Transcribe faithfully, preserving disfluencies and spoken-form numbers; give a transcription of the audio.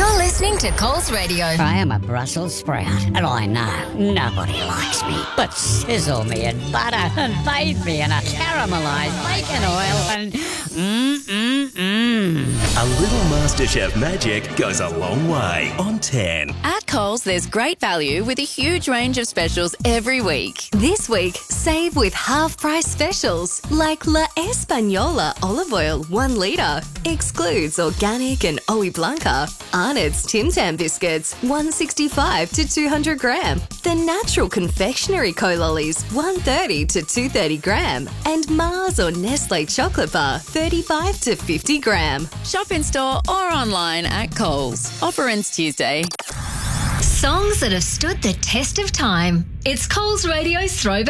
You're listening to Coles Radio. I am a Brussels sprout, and I know nobody likes me. But sizzle me in butter and bathe me in a caramelised bacon oil and mmm-mmm-mmm. A little MasterChef magic goes a long way on ten. At Coles, there's great value with a huge range of specials every week. This week, save with half-price specials like La Española olive oil one litre. Excludes organic and Oe Blanca. Arnott's Tim Tam biscuits one sixty-five to two hundred gram. The Natural Confectionery Co-Lollies one thirty to two thirty gram. And Mars or Nestle chocolate bar thirty-five to fifty gram. Shop in store or online at Coles. Offer ends Tuesday. Songs that have stood the test of time. It's Coles Radio's Throwback